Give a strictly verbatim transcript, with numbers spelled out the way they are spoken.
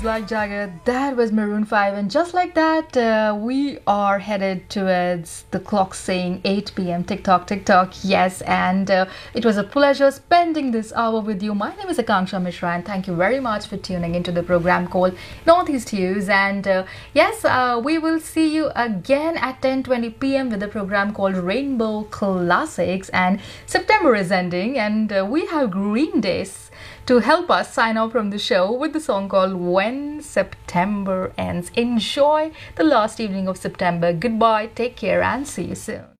like Jagger. That was Maroon five, and just like that, uh, we are headed towards the clock saying eight p.m. Tick tock, tick tock. Yes, and uh, it was a pleasure spending this hour with you. My name is Akanksha Mishra, and thank you very much for tuning into the program called Northeast News. And uh, yes, uh, we will see you again at ten twenty p.m. with a program called Rainbow Classics. And September is ending, and uh, we have Green Days to help us sign off from the show with the song called When September Ends. Enjoy the last evening of September. Goodbye, take care, and see you soon.